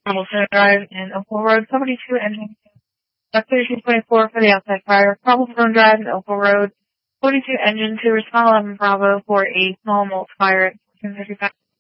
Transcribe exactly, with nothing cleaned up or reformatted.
Hamilton Drive in Oakville Road, seventy-two engine. thirty-two twenty-four for the outside fire. Cobblestone Drive in Oakville Road, forty-two engine to respond eleven Bravo for a small multiplier at fourteen fifty-five.